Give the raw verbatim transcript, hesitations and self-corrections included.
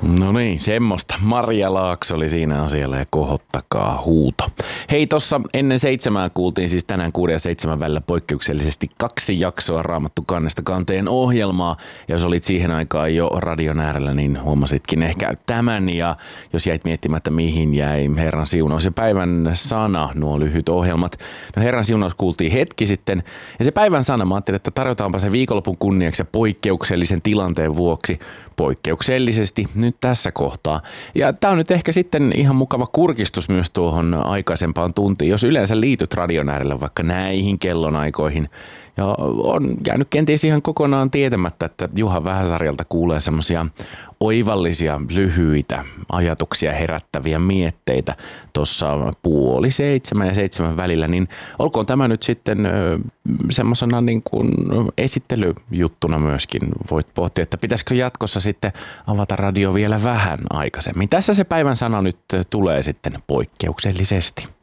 No niin, semmoista. Marja Laakso oli siinä asialla ja kohottakaa huuto. Hei, tossa ennen seitsemään kuultiin siis tänään kuuden ja seitsemän välillä poikkeuksellisesti kaksi jaksoa Raamattu kannesta kanteen ohjelmaa. Ja jos olit siihen aikaan jo radion äärellä, niin huomasitkin ehkä tämän. Ja jos jäit miettimättä, mihin jäi Herran siunaus ja päivän sana, nuo lyhyt ohjelmat. No Herran siunaus kuultiin hetki sitten. Ja se päivän sana, mä ajattelin, että tarjotaanpa se viikonlopun kunniaksi ja poikkeuksellisen tilanteen vuoksi poikkeuksellisesti nyt tässä kohtaa. Ja tää on nyt ehkä sitten ihan mukava kurkistus myös tuohon aikaisempaan tuntiin, jos yleensä liityt radion äärellä vaikka näihin kellonaikoihin. Ja on jäänyt kenties ihan kokonaan tietämättä, että Juha Vähäsarjalta kuulee semmoisia oivallisia, lyhyitä ajatuksia herättäviä mietteitä tuossa puoli seitsemän ja seitsemän välillä, niin olkoon tämä nyt sitten semmoisena niin kuin esittelyjuttuna myöskin. Voit pohtia, että pitäisikö jatkossa sitten avata radio vielä vähän aikaisemmin. Tässä se päivän sana nyt tulee sitten poikkeuksellisesti.